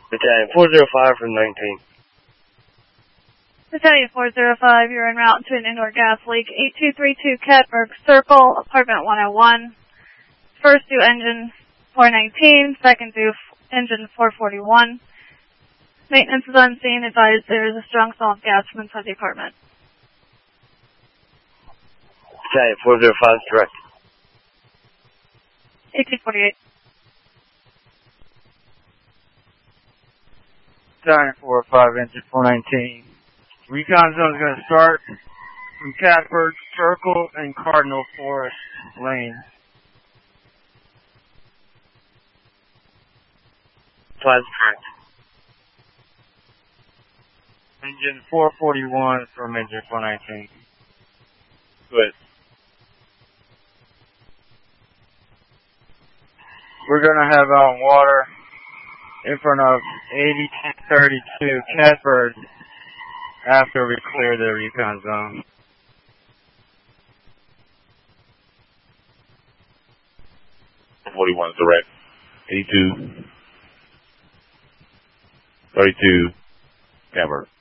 Battalion 405 from 19. Battalion 405, you're en route to an indoor gas leak, 8232 Catbird Circle, apartment 101. First to engine 419, second to engine 441. Maintenance is unseen. Advised there is a strong smell of gas from inside the apartment. Battalion 405 direct. 1848. Battalion 405, engine 419. Recon zone is going to start from Catbird Circle and Cardinal Forest Lane. Plaza correct. Engine 441 from engine 419. Good. We're going to have out water in front of 8232 Catbird after we clear the recon zone. .41 direct. 82. 32. Catbird.